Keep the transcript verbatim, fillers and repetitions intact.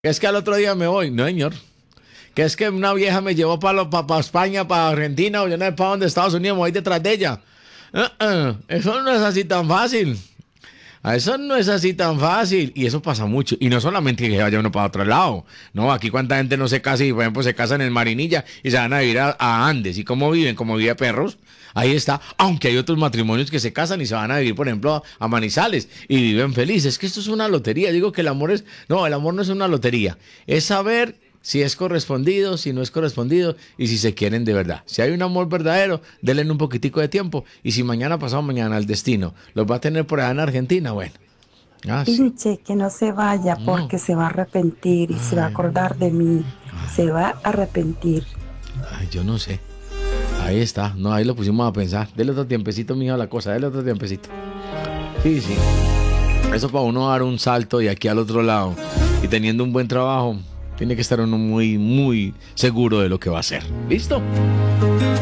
Que es que al otro día me voy. No, señor. Que es que una vieja me llevó para pa, pa España, para Argentina, o yo no sé para dónde, Estados Unidos, me voy detrás de ella. Uh -uh, eso no es así tan fácil. Eso no es así tan fácil. Y eso pasa mucho. Y no solamente que vaya uno para otro lado. No, aquí cuánta gente no se casa y, por ejemplo, se casan en Marinilla y se van a vivir a, a Andes. ¿Y cómo viven? Como vive perros. Ahí está. Aunque hay otros matrimonios que se casan y se van a vivir, por ejemplo, a, a Manizales y viven felices. Es que esto es una lotería. Digo que el amor es... No, el amor no es una lotería. Es saber si es correspondido, si no es correspondido y si se quieren de verdad. Si hay un amor verdadero, denle un poquitico de tiempo. Y si mañana, pasado mañana, el destino los va a tener por allá en Argentina, bueno. Ah, sí. Pinche, que no se vaya porque no. se va a arrepentir y Ay, se va a acordar de mí. Ay. Se va a arrepentir. Ay, yo no sé. Ahí está. No, ahí lo pusimos a pensar. Dele otro tiempecito, mija, la cosa. Dele otro tiempecito. Sí, sí. Eso para uno dar un salto de aquí al otro lado y teniendo un buen trabajo, tiene que estar uno muy, muy seguro de lo que va a hacer. ¿Listo?